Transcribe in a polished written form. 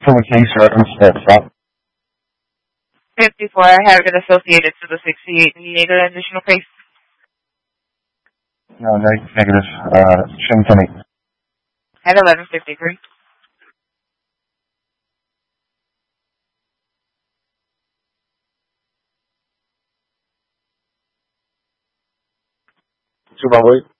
from a case circumstance, stop. 54, I have it associated to the 68. You need an additional case? No, negative. Shouldn't At 11:53. Super, wait.